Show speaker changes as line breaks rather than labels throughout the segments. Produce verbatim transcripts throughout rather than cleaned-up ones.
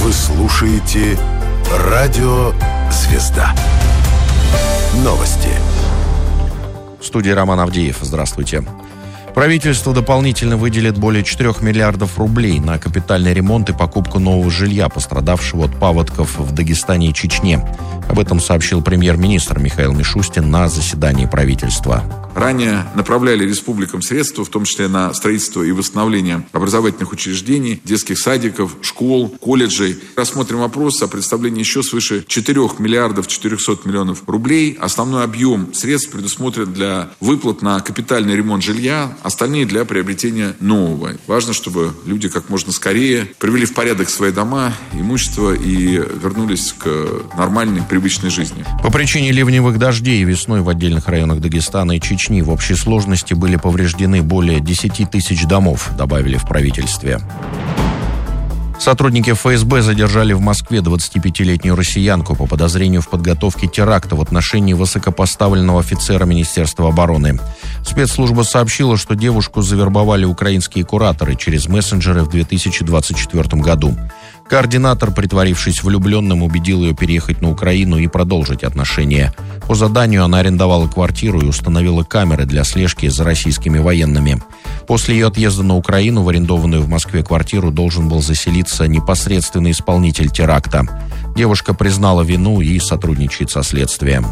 Вы слушаете «Радио Звезда». Новости.
В студии Роман Авдеев. Здравствуйте. Правительство дополнительно выделит более четырех миллиардов рублей на капитальный ремонт и покупку нового жилья, пострадавшего от паводков в Дагестане и Чечне. Об этом сообщил премьер-министр Михаил Мишустин на заседании правительства.
Ранее направляли республикам средства, в том числе на строительство и восстановление образовательных учреждений, детских садиков, школ, колледжей. Рассмотрим вопрос о представлении еще свыше четырёх миллиардов четырехсот миллионов рублей. Основной объем средств предусмотрен для выплат на капитальный ремонт жилья, остальные для приобретения нового. Важно, чтобы люди как можно скорее привели в порядок свои дома, имущество и вернулись к нормальной, привычной жизни.
По причине ливневых дождей весной в отдельных районах Дагестана и Чечни в общей сложности были повреждены более десяти тысяч домов, добавили в правительстве. Сотрудники эф эс бэ задержали в Москве двадцатипятилетнюю россиянку по подозрению в подготовке теракта в отношении высокопоставленного офицера Министерства обороны. Спецслужба сообщила, что девушку завербовали украинские кураторы через мессенджеры в две тысячи двадцать четвёртом году. Координатор, притворившись влюбленным, убедил ее переехать на Украину и продолжить отношения. По заданию она арендовала квартиру и установила камеры для слежки за российскими военными. После ее отъезда на Украину в арендованную в Москве квартиру должен был заселиться непосредственный исполнитель теракта. Девушка признала вину и сотрудничает со следствием.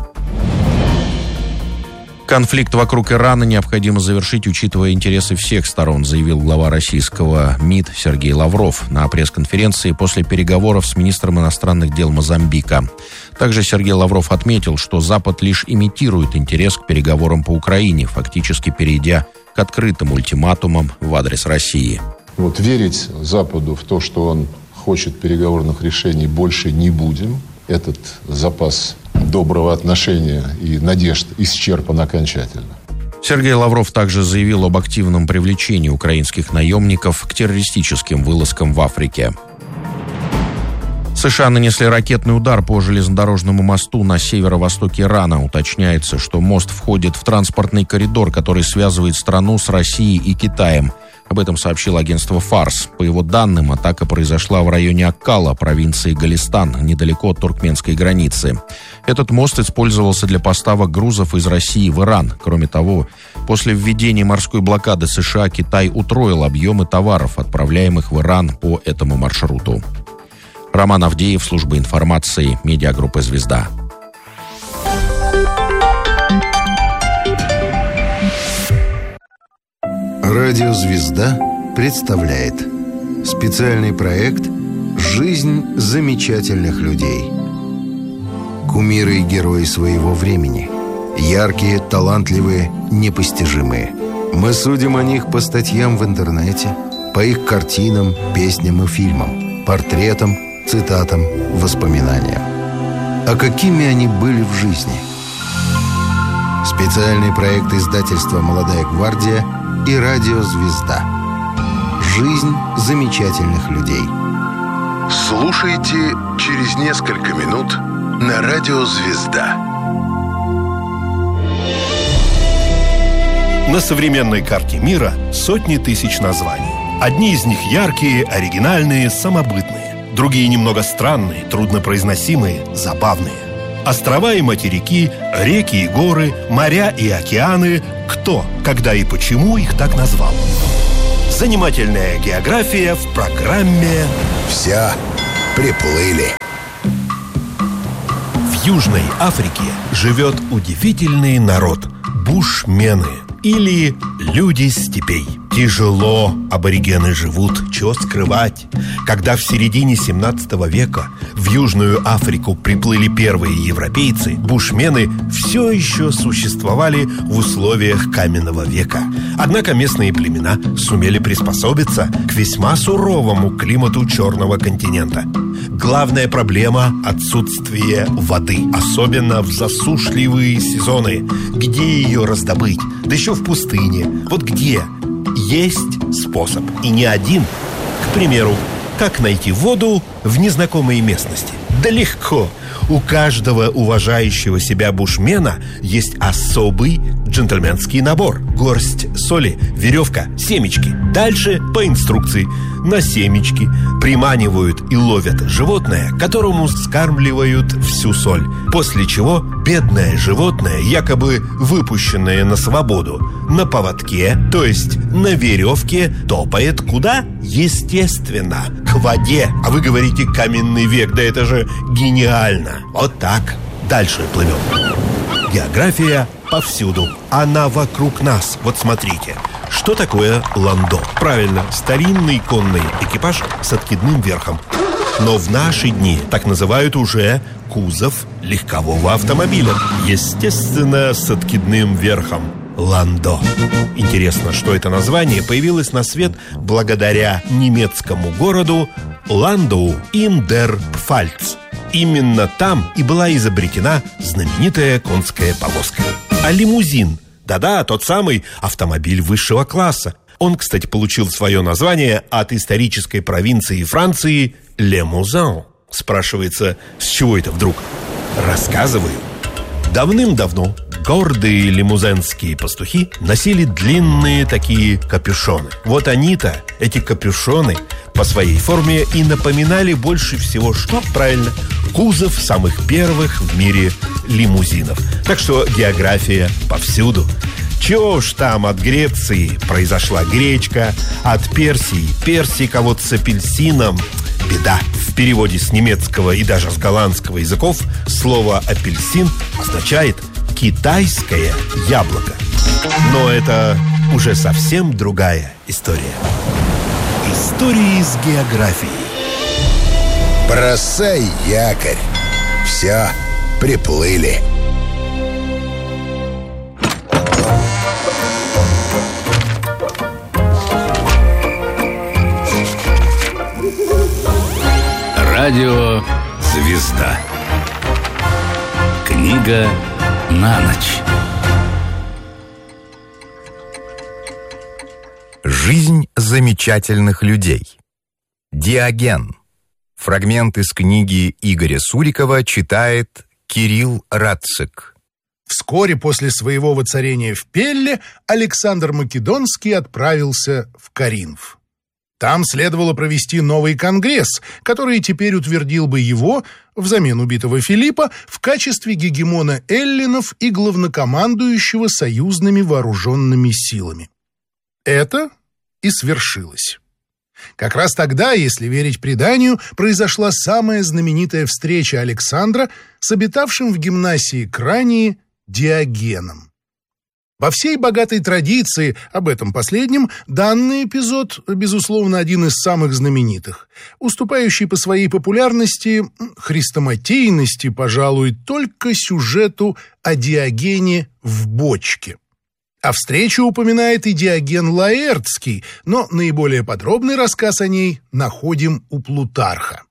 Конфликт вокруг Ирана необходимо завершить, учитывая интересы всех сторон, заявил глава российского МИД Сергей Лавров на пресс-конференции после переговоров с министром иностранных дел Мозамбика. Также Сергей Лавров отметил, что Запад лишь имитирует интерес к переговорам по Украине, фактически перейдя к открытым ультиматумам в адрес России.
Вот верить Западу в то, что он хочет переговорных решений, больше не будем. Этот запас доброго отношения и надежд исчерпан окончательно.
Сергей Лавров также заявил об активном привлечении украинских наемников к террористическим вылазкам в Африке. США нанесли ракетный удар по железнодорожному мосту на северо-востоке Ирана. Уточняется, что мост входит в транспортный коридор, который связывает страну с Россией и Китаем. Об этом сообщило агентство «Фарс». По его данным, атака произошла в районе Аккала, провинции Голестан, недалеко от туркменской границы. Этот мост использовался для поставок грузов из России в Иран. Кроме того, после введения морской блокады США Китай утроил объемы товаров, отправляемых в Иран по этому маршруту. Роман Авдеев, служба информации, медиагруппа «Звезда».
Радио «Звезда» представляет специальный проект «Жизнь замечательных людей». Кумиры и герои своего времени. Яркие, талантливые, непостижимые. Мы судим о них по статьям в интернете, по их картинам, песням и фильмам, портретам, цитатам, воспоминаниям. А какими они были в жизни? Специальный проект издательства «Молодая гвардия» и радио «Звезда». Жизнь замечательных людей.
Слушайте через несколько минут на радио «Звезда».
На современной карте мира сотни тысяч названий. Одни из них яркие, оригинальные, самобытные. Другие немного странные, труднопроизносимые, забавные. Острова и материки, реки и горы, моря и океаны. Кто, когда и почему их так назвал? Занимательная география в программе
«Вся приплыли».
В Южной Африке живет удивительный народ – бушмены или люди степей. Тяжело аборигены живут, чего скрывать. Когда в середине семнадцатого века в Южную Африку приплыли первые европейцы, бушмены все еще существовали в условиях каменного века. Однако местные племена сумели приспособиться к весьма суровому климату Черного континента. Главная проблема – отсутствие воды, особенно в засушливые сезоны. Где ее раздобыть? Да еще в пустыне. Вот где? Есть способ, и не один. К примеру, как найти воду в незнакомой местности. Да легко. У каждого уважающего себя бушмена есть особый джентльменский набор. Горсть соли, веревка, семечки. Дальше по инструкции. На семечки приманивают и ловят животное, которому скармливают всю соль. После чего бедное животное, якобы выпущенное на свободу, на поводке, то есть на веревке, топает куда? Естественно, к воде. А вы говорите каменный век, да это же гениально. Вот так. Дальше плывем. География повсюду. Она вокруг нас. Вот смотрите. Что такое ландо? Правильно, старинный конный экипаж с откидным верхом. Но в наши дни так называют уже кузов легкового автомобиля. Естественно, с откидным верхом. Ландо. Интересно, что это название появилось на свет благодаря немецкому городу Ландау ин дер Пфальц. Именно там и была изобретена знаменитая конская повозка. А лимузин? Да-да, тот самый автомобиль высшего класса. Он, кстати, получил свое название от исторической провинции Франции Лемузан. Спрашивается, с чего это вдруг? Рассказываю. Давным-давно гордые лимузенские пастухи носили длинные такие капюшоны. Вот они-то, эти капюшоны, по своей форме и напоминали больше всего, что, правильно, кузов самых первых в мире лимузинов. Так что география повсюду. Чего уж там, от Греции произошла гречка, от Персии персик, а вот с апельсином беда. В переводе с немецкого и даже с голландского языков слово «апельсин» означает «китайское яблоко». Но это уже совсем другая история. Истории с географией.
Бросай якорь. Все, приплыли.
Радио «Звезда». Книга на ночь.
Жизнь замечательных людей. Диоген. Фрагмент из книги Игоря Сурикова читает Кирилл Рацик.
Вскоре после своего воцарения в Пелле Александр Македонский отправился в Коринф. Там следовало провести новый конгресс, который теперь утвердил бы его, взамен убитого Филиппа, в качестве гегемона эллинов и главнокомандующего союзными вооруженными силами. Это и свершилось. Как раз тогда, если верить преданию, произошла самая знаменитая встреча Александра с обитавшим в гимнасии Крании Диогеном. Во всей богатой традиции об этом последнем данный эпизод, безусловно, один из самых знаменитых, уступающий по своей популярности, хрестоматийности, пожалуй, только сюжету о Диогене в бочке. А встречу упоминает и Диоген Лаэртский, но наиболее подробный рассказ о ней находим у Плутарха.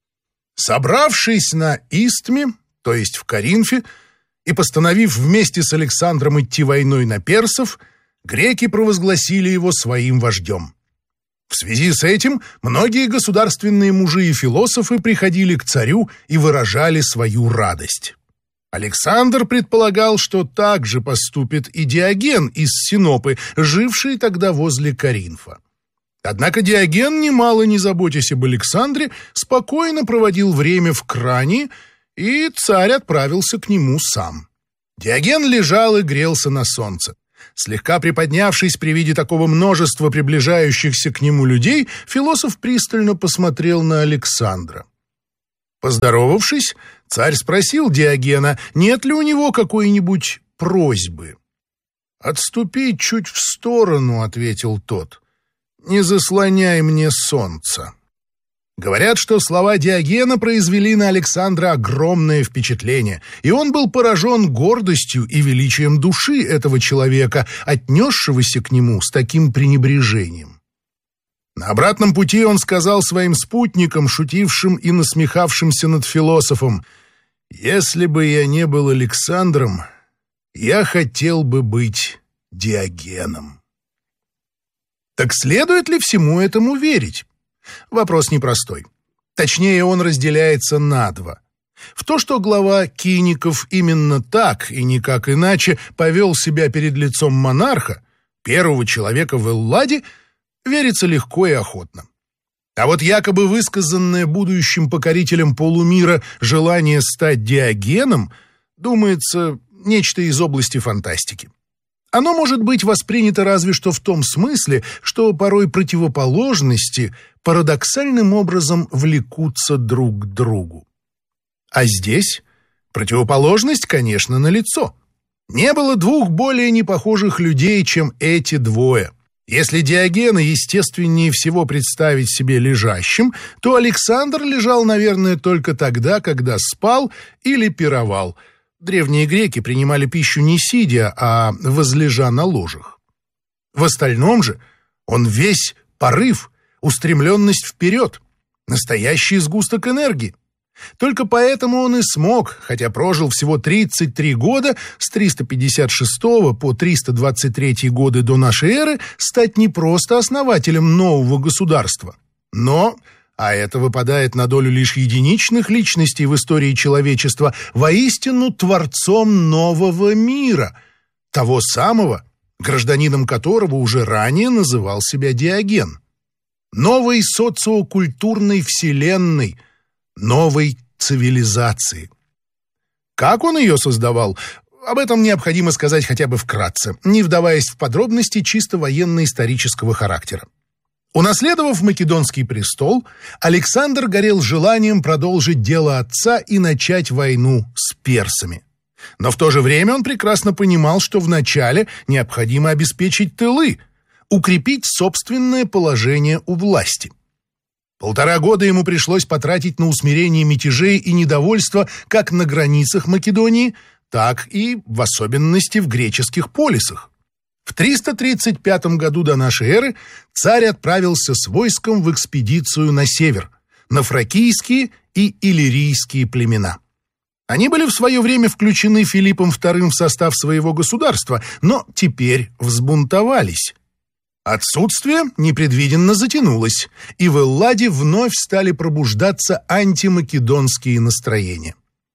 Собравшись на Истме, то есть в Коринфе, и постановив вместе с Александром идти войной на персов, греки провозгласили его своим вождем. В связи с этим многие государственные мужи и философы приходили к царю и выражали свою радость. Александр предполагал, что так же поступит и Диоген из Синопы, живший тогда возле Коринфа. Однако Диоген, немало не заботясь об Александре, спокойно проводил время в Крании, и царь отправился к нему сам. Диоген лежал и грелся на солнце. Слегка приподнявшись при виде такого множества приближающихся к нему людей, философ пристально посмотрел на Александра. Поздоровавшись, царь спросил Диогена, нет ли у него какой-нибудь просьбы. «Отступи чуть в сторону», — ответил тот. «Не заслоняй мне солнце». Говорят, что слова Диогена произвели на Александра огромное впечатление, и он был поражен гордостью и величием души этого человека, отнесшегося к нему с таким пренебрежением. На обратном пути он сказал своим спутникам, шутившим и насмехавшимся над философом, «Если бы я не был Александром, я хотел бы быть Диогеном». Так следует ли всему этому верить? Вопрос непростой. Точнее, он разделяется на два. В то, что глава Киников именно так и никак иначе повел себя перед лицом монарха, первого человека в Элладе, верится легко и охотно. А вот якобы высказанное будущим покорителем полумира желание стать Диогеном, думается, нечто из области фантастики. Оно может быть воспринято разве что в том смысле, что порой противоположности парадоксальным образом влекутся друг к другу. А здесь противоположность, конечно, налицо. Не было двух более непохожих людей, чем эти двое. Если Диогена естественнее всего представить себе лежащим, то Александр лежал, наверное, только тогда, когда спал или пировал. Древние греки принимали пищу не сидя, а возлежа на ложах. В остальном же он весь порыв, устремленность вперед, настоящий сгусток энергии. Только поэтому он и смог, хотя прожил всего тридцать три года, с триста пятьдесят шестого по триста двадцать третий годы до нашей эры, стать не просто основателем нового государства, но, а это выпадает на долю лишь единичных личностей в истории человечества, воистину творцом нового мира, того самого, гражданином которого уже ранее называл себя Диоген. Новой социокультурной вселенной, новой цивилизации. Как он ее создавал? Об этом необходимо сказать хотя бы вкратце, не вдаваясь в подробности чисто военно-исторического характера. Унаследовав Македонский престол, Александр горел желанием продолжить дело отца и начать войну с персами. Но в то же время он прекрасно понимал, что вначале необходимо обеспечить тылы, укрепить собственное положение у власти. Полтора года ему пришлось потратить на усмирение мятежей и недовольства как на границах Македонии, так и, в особенности, в греческих полисах. В триста тридцать пятом году до нашей эры царь отправился с войском в экспедицию на север, на фракийские и иллирийские племена. Они были в свое время включены Филиппом вторым в состав своего государства, но теперь взбунтовались. Отсутствие непредвиденно затянулось, и в Элладе вновь стали пробуждаться антимакедонские настроения.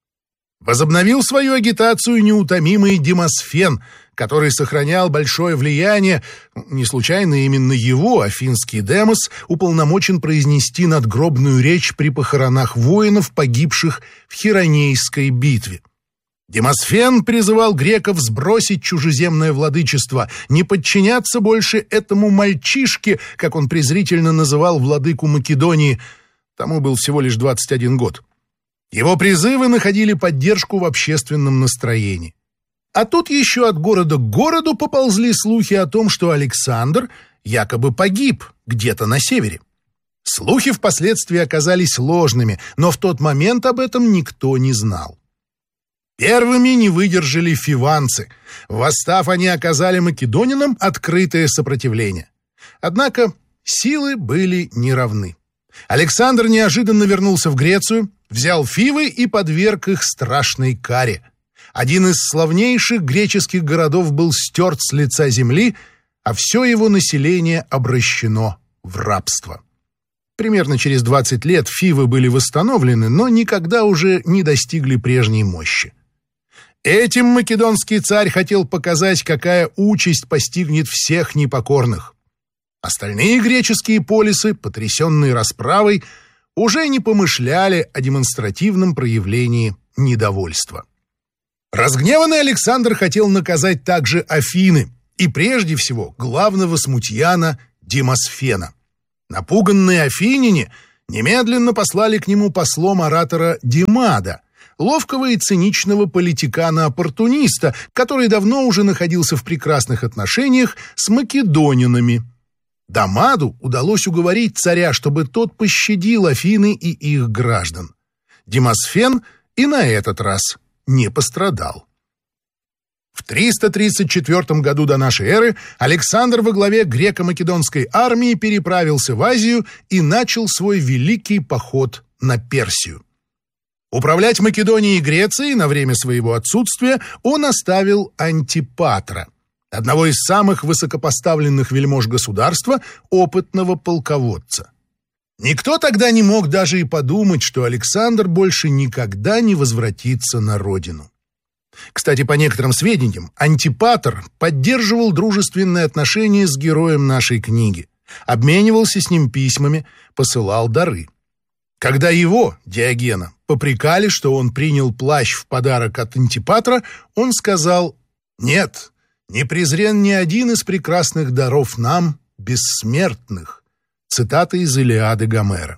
Возобновил свою агитацию неутомимый Демосфен, который сохранял большое влияние, не случайно именно его, афинский Демос, уполномочен произнести надгробную речь при похоронах воинов, погибших в Хиронейской битве. Демосфен призывал греков сбросить чужеземное владычество, не подчиняться больше этому мальчишке, как он презрительно называл владыку Македонии, тому был всего лишь двадцать один год. Его призывы находили поддержку в общественном настроении. А тут еще от города к городу поползли слухи о том, что Александр якобы погиб где-то на севере. Слухи впоследствии оказались ложными, но в тот момент об этом никто не знал. Первыми не выдержали фиванцы. Восстав, они оказали македонянам открытое сопротивление. Однако силы были неравны. Александр неожиданно вернулся в Грецию, взял Фивы и подверг их страшной каре. Один из славнейших греческих городов был стерт с лица земли, а все его население обращено в рабство. Примерно через двадцать лет Фивы были восстановлены, но никогда уже не достигли прежней мощи. Этим македонский царь хотел показать, какая участь постигнет всех непокорных. Остальные греческие полисы, потрясенные расправой, уже не помышляли о демонстративном проявлении недовольства. Разгневанный Александр хотел наказать также Афины и, прежде всего, главного смутьяна Демосфена. Напуганные афиняне немедленно послали к нему послом оратора Димада, ловкого и циничного политикана-оппортуниста, который давно уже находился в прекрасных отношениях с македонянами. Дамаду удалось уговорить царя, чтобы тот пощадил Афины и их граждан. Демосфен и на этот раз не пострадал. В триста тридцать четвёртом году до нашей эры Александр во главе греко-македонской армии переправился в Азию и начал свой великий поход на Персию. Управлять Македонией и Грецией на время своего отсутствия он оставил Антипатра, одного из самых высокопоставленных вельмож государства, опытного полководца. Никто тогда не мог даже и подумать, что Александр больше никогда не возвратится на родину. Кстати, по некоторым сведениям, Антипатр поддерживал дружественные отношения с героем нашей книги, обменивался с ним письмами, посылал дары. Когда его, Диогена, попрекали, что он принял плащ в подарок от Антипатра, он сказал: «Нет, не презрен ни один из прекрасных даров нам, бессмертных». Цитата из Илиады Гомера.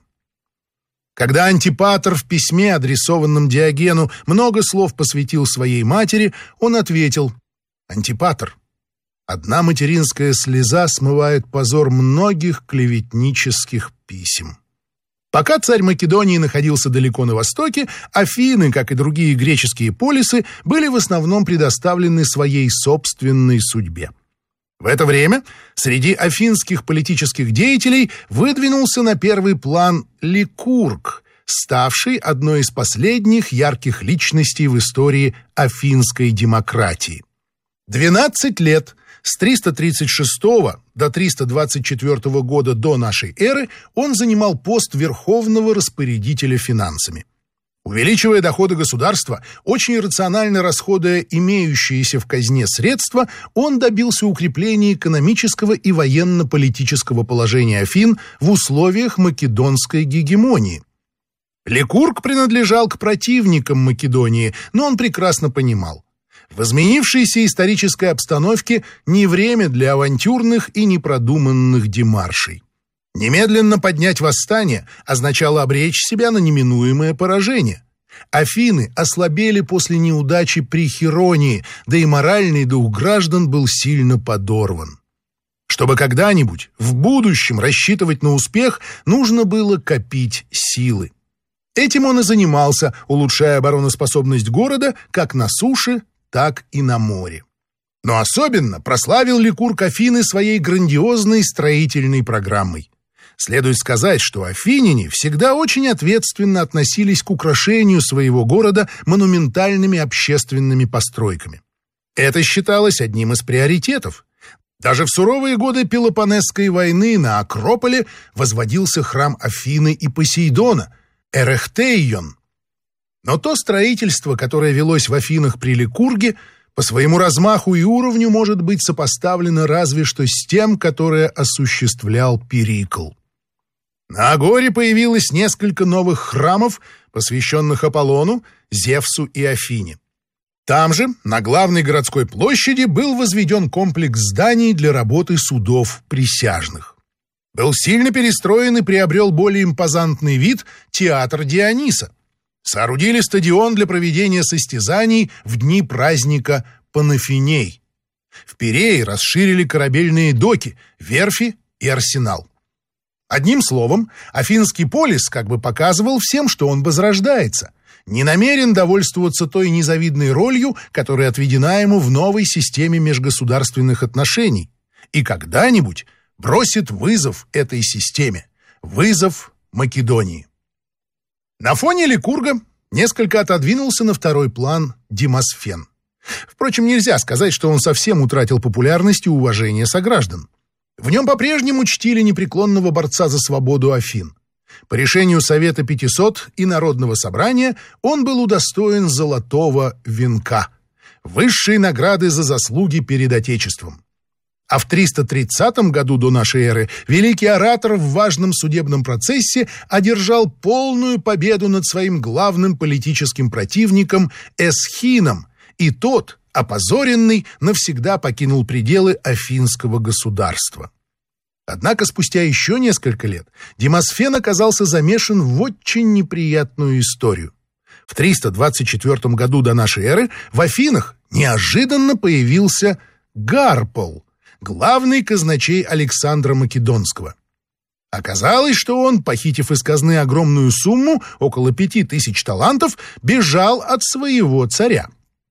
Когда Антипатр в письме, адресованном Диогену, много слов посвятил своей матери, он ответил: «Антипатр, одна материнская слеза смывает позор многих клеветнических писем». Пока царь Македонии находился далеко на востоке, Афины, как и другие греческие полисы, были в основном предоставлены своей собственной судьбе. В это время среди афинских политических деятелей выдвинулся на первый план Ликург, ставший одной из последних ярких личностей в истории афинской демократии. двенадцать лет, с триста тридцать шестого до триста двадцать четвёртого года до нашей эры, он занимал пост верховного распорядителя финансами. Увеличивая доходы государства, очень рационально расходуя имеющиеся в казне средства, он добился укрепления экономического и военно-политического положения Афин в условиях македонской гегемонии. Ликург принадлежал к противникам Македонии, но он прекрасно понимал: в изменившейся исторической обстановке не время для авантюрных и непродуманных демаршей. Немедленно поднять восстание означало обречь себя на неминуемое поражение. Афины ослабели после неудачи при Хиронии, да и моральный дух граждан был сильно подорван. Чтобы когда-нибудь в будущем рассчитывать на успех, нужно было копить силы. Этим он и занимался, улучшая обороноспособность города как на суше, так и на море. Но особенно прославил Ликург Афины своей грандиозной строительной программой. Следует сказать, что афиняне всегда очень ответственно относились к украшению своего города монументальными общественными постройками. Это считалось одним из приоритетов. Даже в суровые годы Пелопоннесской войны на Акрополе возводился храм Афины и Посейдона – Эрехтейон. Но то строительство, которое велось в Афинах при Ликурге, по своему размаху и уровню может быть сопоставлено разве что с тем, которое осуществлял Перикл. На Агоре появилось несколько новых храмов, посвященных Аполлону, Зевсу и Афине. Там же, на главной городской площади, был возведен комплекс зданий для работы судов присяжных. Был сильно перестроен и приобрел более импозантный вид театр Диониса. Соорудили стадион для проведения состязаний в дни праздника Панафиней. В Пирее расширили корабельные доки, верфи и арсенал. Одним словом, Афинский полис как бы показывал всем, что он возрождается, не намерен довольствоваться той незавидной ролью, которая отведена ему в новой системе межгосударственных отношений, и когда-нибудь бросит вызов этой системе, вызов Македонии. На фоне Ликурга несколько отодвинулся на второй план Демосфен. Впрочем, нельзя сказать, что он совсем утратил популярность и уважение сограждан. В нем по-прежнему чтили непреклонного борца за свободу Афин. По решению Совета пятисот и Народного собрания он был удостоен золотого венка, высшей награды за заслуги перед Отечеством. А в триста тридцатом году до нашей эры великий оратор в важном судебном процессе одержал полную победу над своим главным политическим противником Эсхином, и тот, опозоренный, навсегда покинул пределы афинского государства. Однако спустя еще несколько лет Демосфен оказался замешан в очень неприятную историю. В триста двадцать четвёртом году до нашей эры в Афинах неожиданно появился Гарпал, главный казначей Александра Македонского. Оказалось, что он, похитив из казны огромную сумму, около пяти тысяч талантов, бежал от своего царя.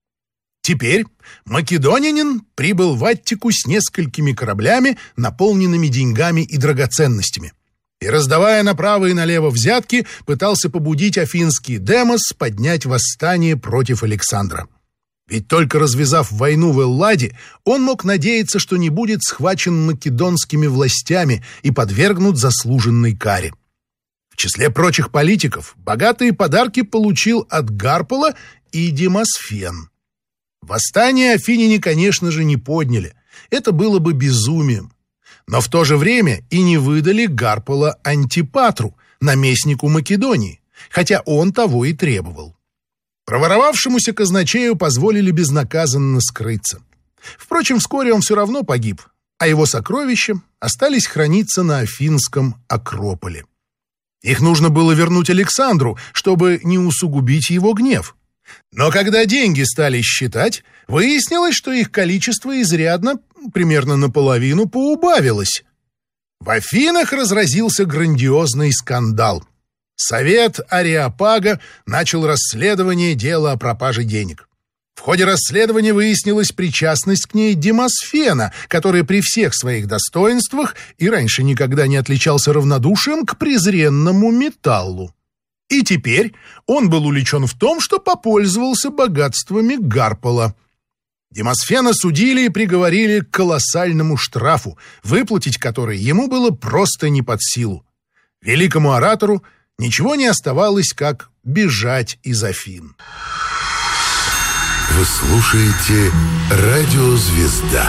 Теперь македонянин прибыл в Аттику с несколькими кораблями, наполненными деньгами и драгоценностями, и, раздавая направо и налево взятки, пытался побудить афинский демос поднять восстание против Александра. Ведь только развязав войну в Элладе, он мог надеяться, что не будет схвачен македонскими властями и подвергнут заслуженной каре. В числе прочих политиков богатые подарки получил от Гарпала и Демосфен. Восстание афиняне, конечно же, не подняли. Это было бы безумием. Но в то же время и не выдали Гарпала Антипатру, наместнику Македонии, хотя он того и требовал. Проворовавшемуся казначею позволили безнаказанно скрыться. Впрочем, вскоре он все равно погиб, а его сокровища остались храниться на Афинском Акрополе. Их нужно было вернуть Александру, чтобы не усугубить его гнев. Но когда деньги стали считать, выяснилось, что их количество изрядно, примерно наполовину, поубавилось. В Афинах разразился грандиозный скандал. Совет Ареопага начал расследование дела о пропаже денег. В ходе расследования выяснилась причастность к ней Демосфена, который при всех своих достоинствах и раньше никогда не отличался равнодушием к презренному металлу. И теперь он был уличен в том, что попользовался богатствами Гарпала. Демосфена судили и приговорили к колоссальному штрафу, выплатить который ему было просто не под силу. Великому оратору ничего не оставалось, как бежать из Афин.
Вы слушаете «Радио Звезда».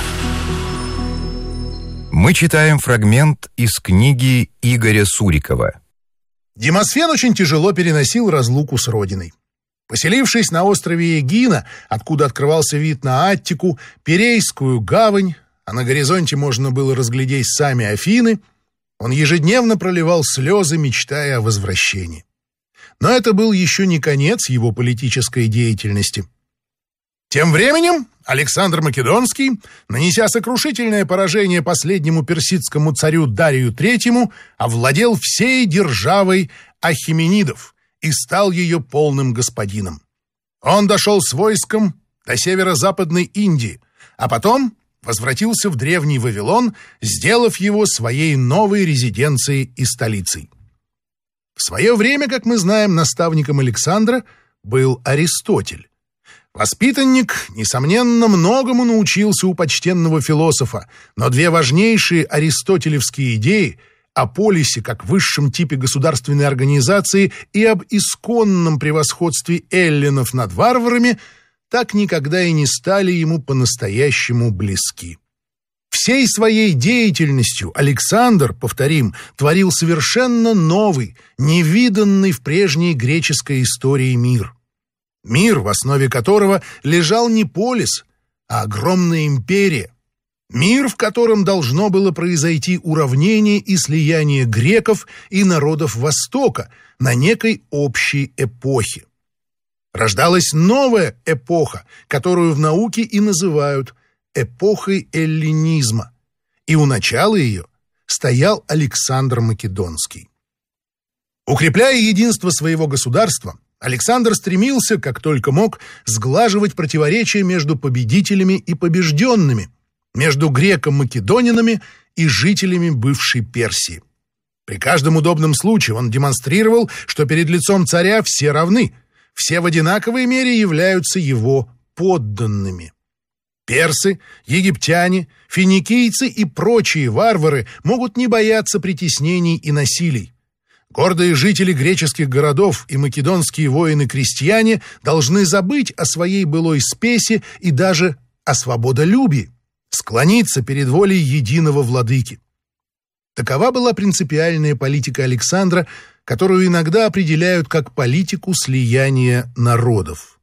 Мы читаем фрагмент из книги Игоря Сурикова.
Демосфен очень тяжело переносил разлуку с родиной. Поселившись на острове Эгина, откуда открывался вид на Аттику, Пирейскую гавань, а на горизонте можно было разглядеть сами Афины, он ежедневно проливал слезы, мечтая о возвращении. Но это был еще не конец его политической деятельности. Тем временем Александр Македонский, нанеся сокрушительное поражение последнему персидскому царю Дарию третьему, овладел всей державой Ахеменидов и стал ее полным господином. Он дошел с войском до северо-западной Индии, а потом возвратился в древний Вавилон, сделав его своей новой резиденцией и столицей. В свое время, как мы знаем, наставником Александра был Аристотель. Воспитанник, несомненно, многому научился у почтенного философа, но две важнейшие аристотелевские идеи о полисе как высшем типе государственной организации и об исконном превосходстве эллинов над варварами так никогда и не стали ему по-настоящему близки. Всей своей деятельностью Александр, повторим, творил совершенно новый, невиданный в прежней греческой истории мир. Мир, в основе которого лежал не полис, а огромная империя. Мир, в котором должно было произойти уравнение и слияние греков и народов Востока на некой общей эпохе. Рождалась новая эпоха, которую в науке и называют эпохой эллинизма, и у начала ее стоял Александр Македонский. Укрепляя единство своего государства, Александр стремился, как только мог, сглаживать противоречия между победителями и побежденными, между греко-македонинами и жителями бывшей Персии. При каждом удобном случае он демонстрировал, что перед лицом царя все равны, все в одинаковой мере являются его подданными. Персы, египтяне, финикийцы и прочие варвары могут не бояться притеснений и насилий. Гордые жители греческих городов и македонские воины-крестьяне должны забыть о своей былой спеси и даже о свободолюбии, склониться перед волей единого владыки. Такова была принципиальная политика Александра, которую иногда определяют как политику слияния народов.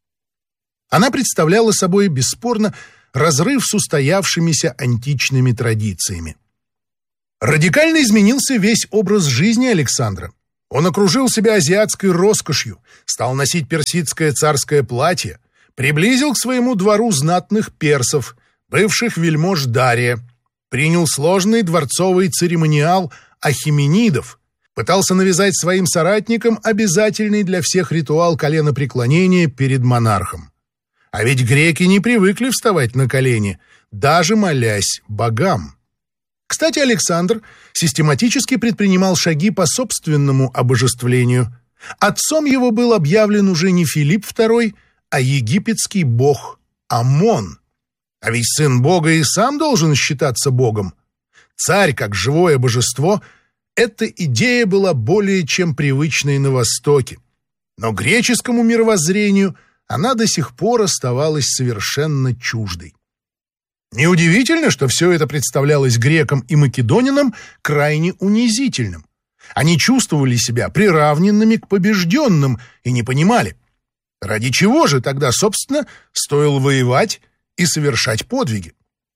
Она представляла собой, бесспорно, разрыв с устоявшимися античными традициями. Радикально изменился весь образ жизни Александра. Он окружил себя азиатской роскошью, стал носить персидское царское платье, приблизил к своему двору знатных персов, бывших вельмож Дария, принял сложный дворцовый церемониал ахеменидов, пытался навязать своим соратникам обязательный для всех ритуал коленопреклонения перед монархом. А ведь греки не привыкли вставать на колени, даже молясь богам. Кстати, Александр систематически предпринимал шаги по собственному обожествлению. Отцом его был объявлен уже не Филипп второй, а египетский бог Амон. А ведь сын бога и сам должен считаться богом. Царь, как живое божество, Эта идея была более чем привычной на Востоке, но греческому мировоззрению она до сих пор оставалась совершенно чуждой. Неудивительно, что все это представлялось грекам и македонянам крайне унизительным. Они чувствовали себя приравненными к побежденным и не понимали, ради чего же тогда, собственно, стоило воевать и совершать подвиги.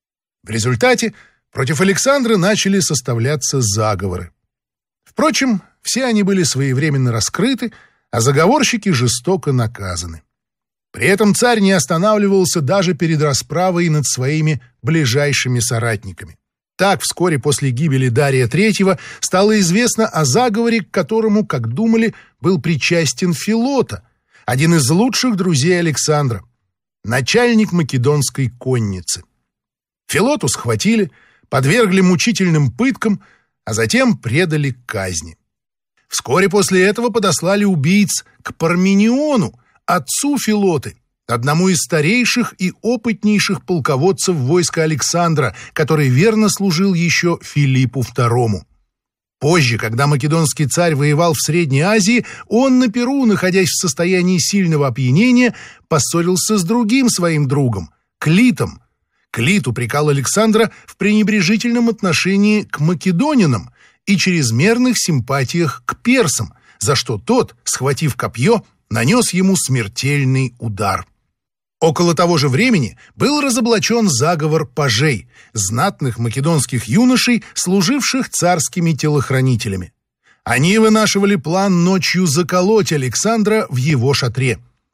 В результате против Александра начали составляться заговоры. Впрочем, все они были своевременно раскрыты, а заговорщики жестоко наказаны. При этом царь не останавливался даже перед расправой над своими ближайшими соратниками. Так, вскоре после гибели Дария третьего стало известно о заговоре, к которому, как думали, был причастен Филота, один из лучших друзей Александра, начальник македонской конницы. Филоту схватили, подвергли мучительным пыткам, а затем предали казни. Вскоре после этого подослали убийц к Пармениону, отцу Филоты, одному из старейших и опытнейших полководцев войска Александра, который верно служил еще Филиппу второму. Позже, когда македонский царь воевал в Средней Азии, он на Перу, находясь в состоянии сильного опьянения, поссорился с другим своим другом, Клитом. Клит упрекал Александра в пренебрежительном отношении к македонянам и чрезмерных симпатиях к персам, за что тот, схватив копье, нанес ему смертельный удар. Около того же времени был разоблачен заговор пажей, знатных македонских юношей, служивших царскими телохранителями. Они вынашивали план ночью заколоть Александра в его шатре.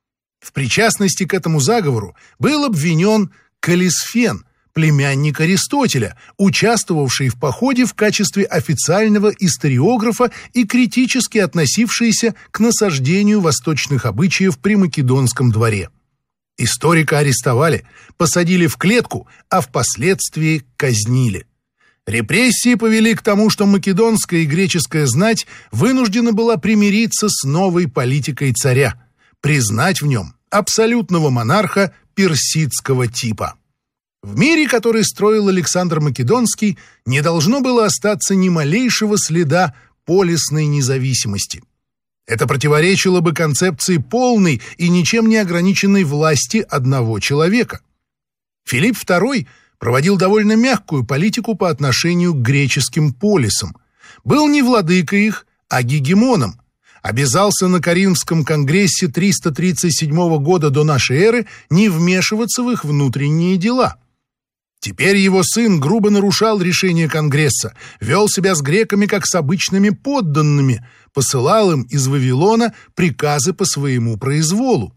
В причастности к этому заговору был обвинен Калисфен, племянник Аристотеля, участвовавший в походе в качестве официального историографа и критически относившийся к насаждению восточных обычаев при македонском дворе. Историка арестовали, посадили в клетку, а впоследствии казнили. Репрессии повели к тому, что македонская и греческая знать вынуждена была примириться с новой политикой царя, признать в нем абсолютного монарха персидского типа. В мире, который строил Александр Македонский, не должно было остаться ни малейшего следа полисной независимости. Это противоречило бы концепции полной и ничем не ограниченной власти одного человека. Филипп второй проводил довольно мягкую политику по отношению к греческим полисам. Был не владыкой их, а гегемоном. Обязался на Коринфском конгрессе триста тридцать седьмого года до нашей эры не вмешиваться в их внутренние дела. Теперь его сын грубо нарушал решение Конгресса, вел себя с греками как с обычными подданными, посылал им из Вавилона приказы по своему произволу.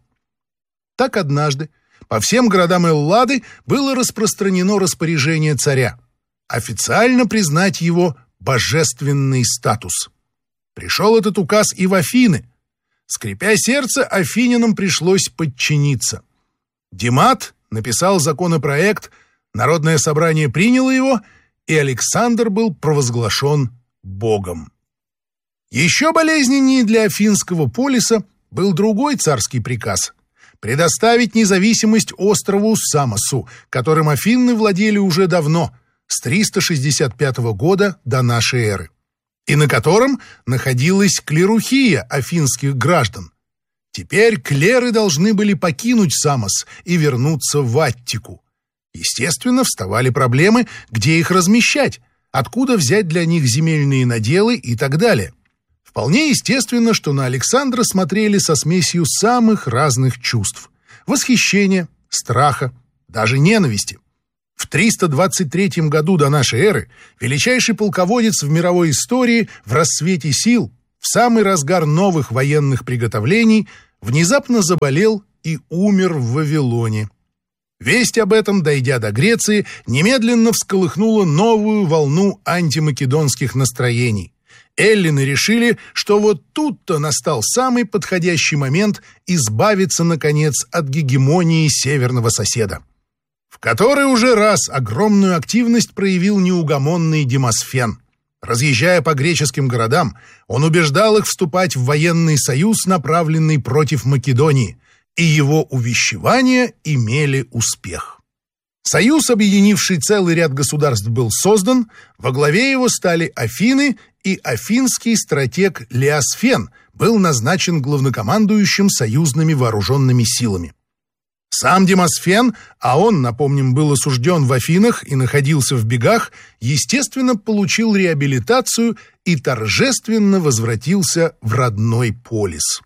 Так однажды по всем городам Эллады было распространено распоряжение царя официально признать его божественный статус. Пришел этот указ и в Афины. Скрипя сердце, афинянам пришлось подчиниться. Димат написал законопроект, Народное собрание приняло его, и Александр был провозглашен богом. Еще болезненнее для Афинского полиса был другой царский приказ – предоставить независимость острову Самосу, которым Афины владели уже давно, с триста шестьдесят пятого года до нашей эры, и на котором находилась клерухия афинских граждан. Теперь клеры должны были покинуть Самос и вернуться в Аттику. Естественно, вставали проблемы, где их размещать, откуда взять для них земельные наделы и так далее. Вполне естественно, что на Александра смотрели со смесью самых разных чувств – восхищения, страха, даже ненависти. В триста двадцать третьем году до нашей эры величайший полководец в мировой истории в расцвете сил, в самый разгар новых военных приготовлений, внезапно заболел и умер в Вавилоне. Весть об этом, дойдя до Греции, немедленно всколыхнула новую волну антимакедонских настроений. Эллины решили, что вот тут-то настал самый подходящий момент избавиться, наконец, от гегемонии северного соседа. В который уже раз огромную активность проявил неугомонный Демосфен. Разъезжая по греческим городам, он убеждал их вступать в военный союз, направленный против Македонии, и его увещевания имели успех. Союз, объединивший целый ряд государств, был создан, во главе его стали Афины, и афинский стратег Леосфен был назначен главнокомандующим союзными вооруженными силами. Сам Демосфен, а он, напомним, был осужден в Афинах и находился в бегах, естественно, получил реабилитацию и торжественно возвратился в родной полис.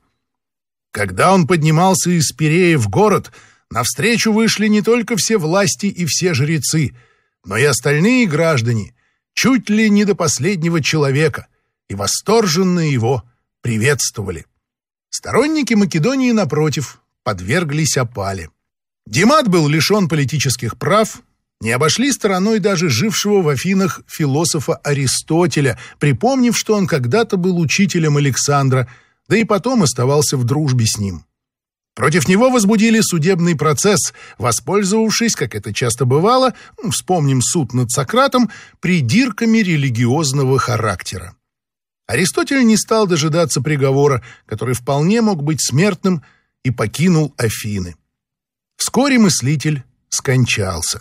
Когда он поднимался из Пирея в город, навстречу вышли не только все власти и все жрецы, но и остальные граждане, чуть ли не до последнего человека, и восторженно его приветствовали. Сторонники Македонии, напротив, подверглись опале. Димат был лишен политических прав, не обошли стороной даже жившего в Афинах философа Аристотеля, припомнив, что он когда-то был учителем Александра, да и потом оставался в дружбе с ним. Против него возбудили судебный процесс, воспользовавшись, как это часто бывало, вспомним суд над Сократом, придирками религиозного характера. Аристотель не стал дожидаться приговора, который вполне мог быть смертным, и покинул Афины. Вскоре мыслитель скончался.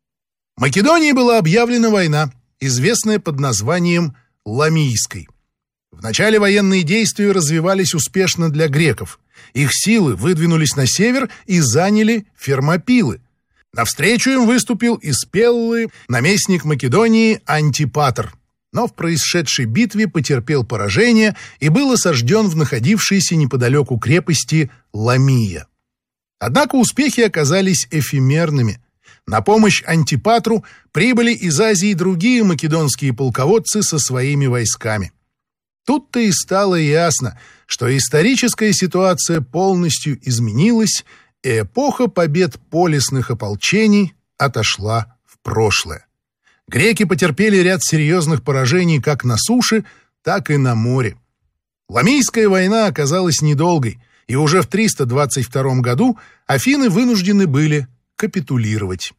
Македонии была объявлена война, известная под названием Ламийской. В начале военные действия развивались успешно для греков. Их силы выдвинулись на север и заняли Фермопилы. Навстречу им выступил из Пеллы наместник Македонии Антипатр, но в происшедшей битве потерпел поражение и был осажден в находившейся неподалеку крепости Ламия. Однако успехи оказались эфемерными. На помощь Антипатру прибыли из Азии другие македонские полководцы со своими войсками. Тут-то и стало ясно, что историческая ситуация полностью изменилась, и эпоха побед полисных ополчений отошла в прошлое. Греки потерпели ряд серьезных поражений как на суше, так и на море. Ламийская война оказалась недолгой, и уже в триста двадцать втором году Афины вынуждены были капитулировать.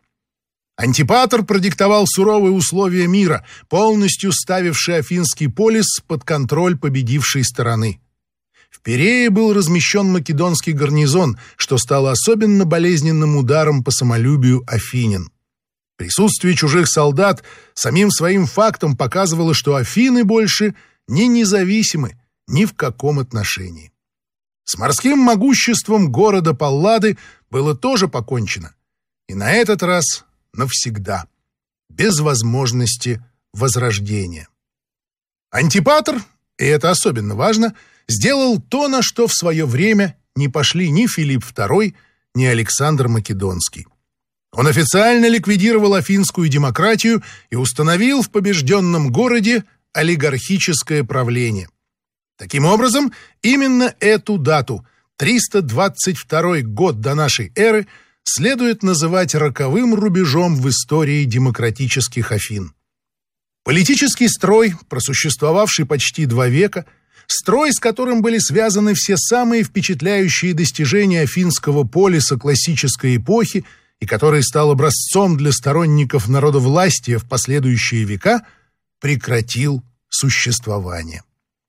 Антипатр продиктовал суровые условия мира, полностью ставивший Афинский полис под контроль победившей стороны. В Пирее был размещен македонский гарнизон, что стало особенно болезненным ударом по самолюбию афинян. Присутствие чужих солдат самим своим фактом показывало, что Афины больше не независимы ни в каком отношении. С морским могуществом города Паллады было тоже покончено, и на этот раз навсегда, без возможности возрождения. Антипатр, и это особенно важно, сделал то, на что в свое время не пошли ни Филипп второй, ни Александр Македонский. Он официально ликвидировал афинскую демократию и установил в побежденном городе олигархическое правление. Таким образом, именно эту дату, триста двадцать второй год до нашей эры, следует называть роковым рубежом в истории демократических Афин. Политический строй, просуществовавший почти два века, строй, с которым были связаны все самые впечатляющие достижения афинского полиса классической эпохи, и который стал образцом для сторонников народовластия в последующие века, прекратил существование.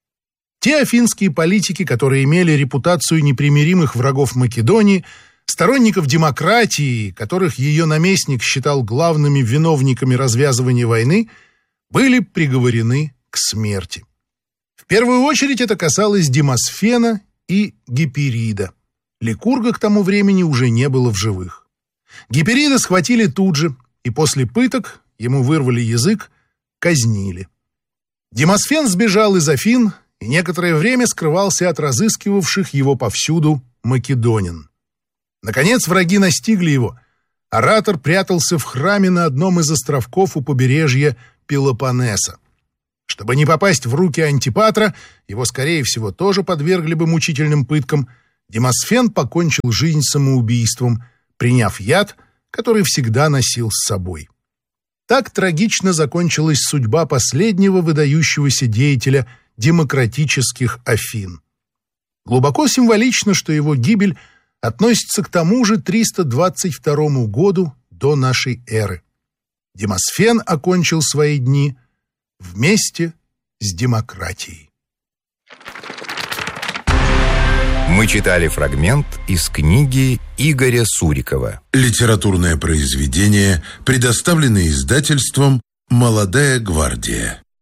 Те афинские политики, которые имели репутацию непримиримых врагов Македонии, сторонников демократии, которых ее наместник считал главными виновниками развязывания войны, были приговорены к смерти. В первую очередь это касалось Демосфена и Гиперида. Ликурга к тому времени уже не было в живых. Гиперида схватили тут же, и после пыток, ему вырвали язык, казнили. Демосфен сбежал из Афин и некоторое время скрывался от разыскивавших его повсюду македонян. Наконец враги настигли его. Оратор прятался в храме на одном из островков у побережья Пелопоннеса. Чтобы не попасть в руки Антипатра, его, скорее всего, тоже подвергли бы мучительным пыткам, Демосфен покончил жизнь самоубийством, приняв яд, который всегда носил с собой. Так трагично закончилась судьба последнего выдающегося деятеля демократических Афин. Глубоко символично, что его гибель относится к тому же триста двадцать второму году до нашей эры. Демосфен окончил свои дни вместе с демократией.
Мы читали фрагмент из книги Игоря Сурикова.
Литературное произведение, предоставленное издательством «Молодая гвардия».